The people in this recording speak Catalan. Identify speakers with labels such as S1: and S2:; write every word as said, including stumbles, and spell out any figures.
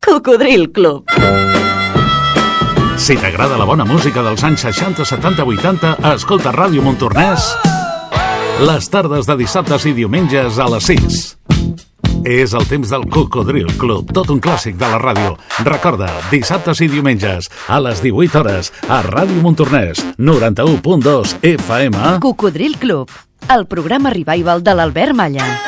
S1: Cocodril Club.
S2: Si t'agrada la bona música dels anys seixanta, setanta, vuitanta, escolta Ràdio Montornès les tardes de dissabtes i diumenges a les sis. És el temps del Cocodril Club, tot un clàssic de la ràdio. Recorda, dissabtes i diumenges a les divuit hores a Ràdio Montornès, noranta-u punt dos F M.
S1: Cocodril Club, el programa revival de l'Albert Malla.